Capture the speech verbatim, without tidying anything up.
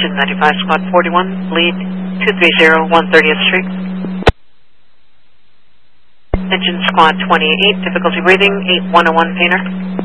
Engine ninety-five, Squad forty-one, lead two three zero, one thirtieth Street. Engine Squad twenty-eight, difficulty breathing, eight one oh one, Painter.